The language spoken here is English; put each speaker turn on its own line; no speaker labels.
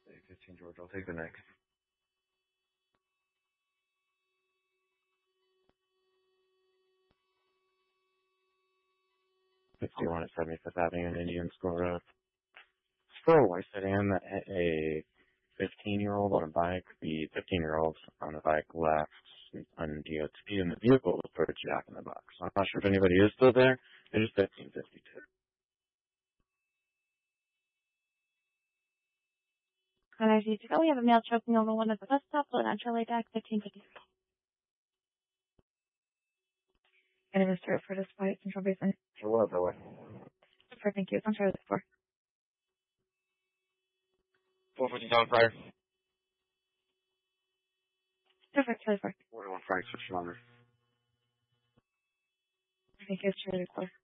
15 George, I'll take the next. 51 at 75th Avenue in Indian School Road. For a white sedan, a 15-year-old on a bike, the 15-year-old on a bike left on DOT, and the vehicle was put a Jack in the Box. I'm not sure if anybody is still there. It is 1552.
And as you to go, we have a male choking over one of the bus stops on Charlie Deck, 1553. And it is to for despite Central Basin.
Sure was that way.
Thank you. It's on Charlie Deck 4.
450 down fire.
Perfect, Charlie 4.
41 Frank, switch longer.
Thank you, it's Charlie 4.